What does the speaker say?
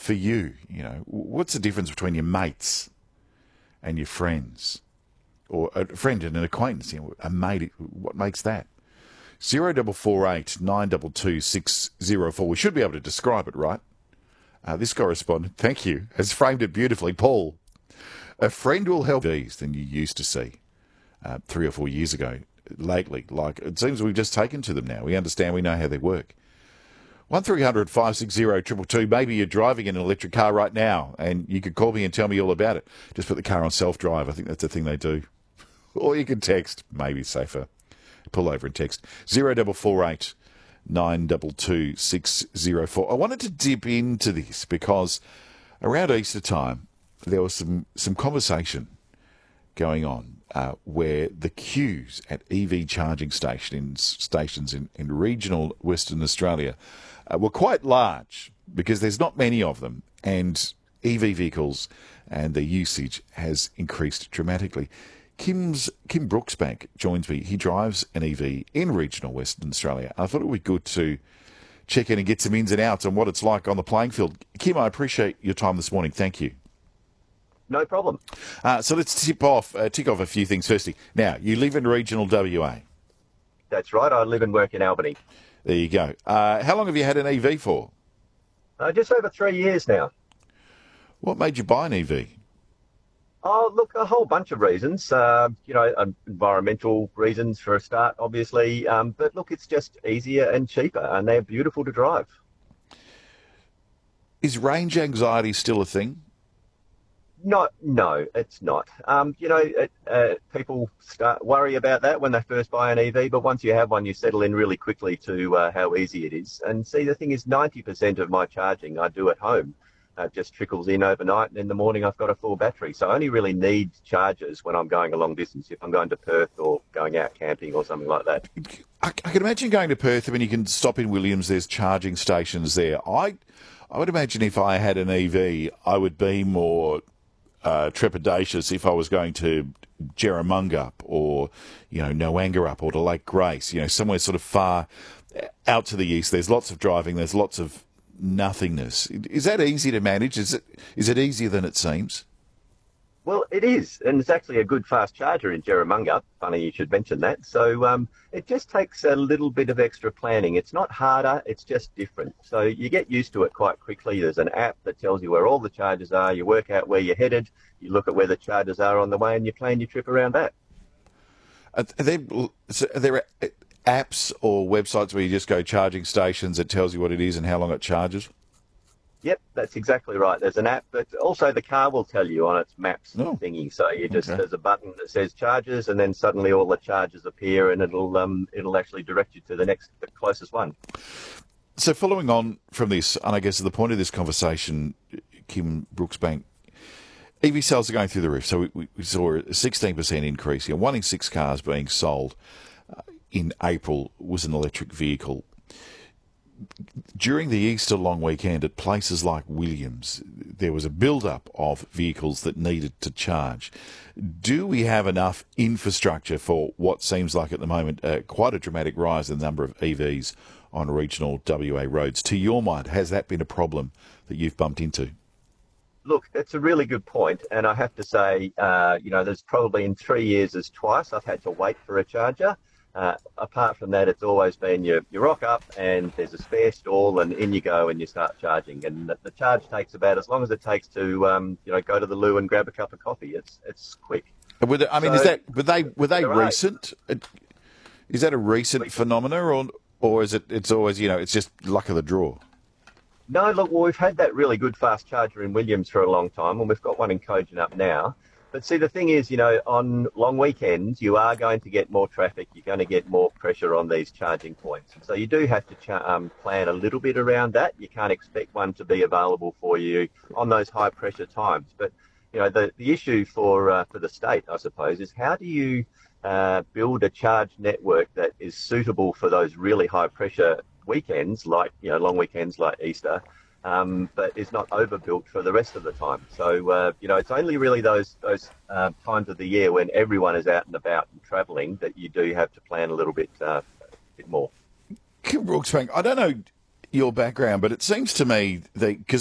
for you? You know, what's the difference between your mates and your friends? Or a friend and an acquaintance, you know, a mate, what makes that? 0448 922 604. We should be able to describe it, right? This correspondent, thank you, has framed it beautifully. Paul, a friend will help these than you used to see 3 or 4 years ago. Lately, like, it seems we've just taken to them now. We understand, we know how they work. 1300 560 222. Maybe you're driving in an electric car right now and you could call me and tell me all about it. Just put the car on self-drive. I think that's the thing they do. Or you can text, maybe safer. Pull over and text 0448 922 604. I wanted to dip into this because around Easter time there was some conversation going on where the queues at EV charging stations in regional Western Australia were quite large because there's not many of them, and EV vehicles and their usage has increased dramatically. Kim Brooksbank joins me. He drives an EV in regional Western Australia. I thought it would be good to check in and get some ins and outs on what it's like on the playing field. Kim, I appreciate your time this morning. Thank you. No problem. So let's tick off a few things firstly. Now, you live in regional WA. That's right. I live and work in Albany. There you go. How long have you had an EV for? Just over 3 years now. What made you buy an EV? Oh, look, a whole bunch of reasons. Environmental reasons for a start, obviously. But look, it's just easier and cheaper, and they're beautiful to drive. Is range anxiety still a thing? No, it's not. People worry about that when they first buy an EV, but once you have one, you settle in really quickly to how easy it is. And see, the thing is, 90% of my charging I do at home. Just trickles in overnight, and in the morning I've got a full battery. So I only really need chargers when I'm going a long distance, if I'm going to Perth or going out camping or something like that. I can imagine going to Perth. I mean, you can stop in Williams. There's charging stations there. I would imagine if I had an EV, I would be more trepidatious if I was going to Jerramungup or, Noangarup or to Lake Grace, somewhere sort of far out to the east. There's lots of driving. There's lots of nothingness. Is that easy to manage? Is it easier than it seems? Well, it is, and it's actually a good fast charger in Jerramungup. Funny you should mention that. So it just takes a little bit of extra planning. It's not harder, it's just different. So you get used to it quite quickly. There's an app that tells you where all the chargers are. You work out where you're headed. You look at where the chargers are on the way, and you plan your trip around that. Are there apps or websites where you just go charging stations that tells you what it is and how long it charges? Yep, that's exactly right. There's an app, but also the car will tell you on its maps thingy. So there's a button that says charges, and then suddenly all the charges appear, and it'll actually direct you to the closest one. So following on from this, and I guess the point of this conversation, Kim Brooksbank, EV sales are going through the roof. So we saw a 16% increase. 1 in 6 cars being sold in April was an electric vehicle. During the Easter long weekend at places like Williams, there was a build-up of vehicles that needed to charge. Do we have enough infrastructure for what seems like at the moment quite a dramatic rise in the number of EVs on regional WA roads? To your mind, has that been a problem that you've bumped into? Look, that's a really good point, and I have to say, there's probably in 3 years there's twice I've had to wait for a charger. Apart from that, it's always been you rock up and there's a spare stall and in you go and you start charging. And the charge takes about as long as it takes to go to the loo and grab a cup of coffee. It's quick. Were they recent? Is that a recent phenomena, or is it's always it's just luck of the draw? No, look, we've had that really good fast charger in Williams for a long time, and we've got one in Kojonup now. But see, the thing is, on long weekends, you are going to get more traffic. You're going to get more pressure on these charging points. So you do have to plan a little bit around that. You can't expect one to be available for you on those high pressure times. But, the issue for the state, I suppose, is how do you build a charge network that is suitable for those really high pressure weekends, like, long weekends like Easter, but is not overbuilt for the rest of the time. So, it's only really those times of the year when everyone is out and about and travelling that you do have to plan a little bit more. Kim Brooksbank, I don't know your background, but it seems to me that, because